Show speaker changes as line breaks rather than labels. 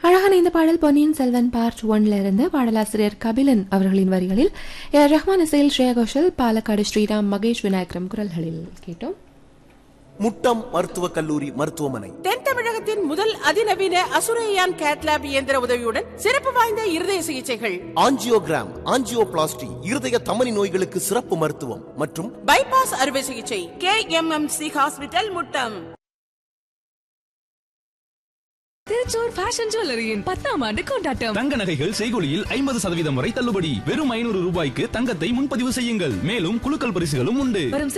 அழகான இந்த பாடல் பொன்னியின் செல்வன் பார்ட் 1 இருந்து பாடலாசிரியர் கபிலன் அவர்களின் வரிகளில் ரஹ்மான் இசையில் ஸ்ரேயா கோஷல், பாலக்காடு ஸ்ரீராம், மகேஷ் விநாயகரம் குரல்களில் கேட்டோம்.
முட்டம் மருத்துவக் கல்லூரி மருத்துவமனை
தென் தமிழகத்தின் முதல் அதிநவீன அசுரையான் கேட்லாப் இயந்திர உதவியுடன் சிறப்பு வாய்ந்த இருதய சிகிச்சைகள்,
ஆஞ்சியோகிராம், ஆஞ்சியோபிளாஸ்டி, இருதய தமனி நோய்களுக்கு சிறப்பு மருத்துவம் மற்றும்
பைபாஸ் அறுவை சிகிச்சை. KMMC hospital, Muttam.
Thrissur fashion ஜுவல்லரியின் 10ஆம் ஆண்டு கொண்டாட்டம்.
தங்க நகைகள் செய்கூலியில் 50% வரை தள்ளுபடி. வெறும் 500 ரூபாய்க்கு தங்கத்தை முன்பதிவு செய்யுங்கள். மேலும் குலுக்கல் பரிசுகளும் உண்டு.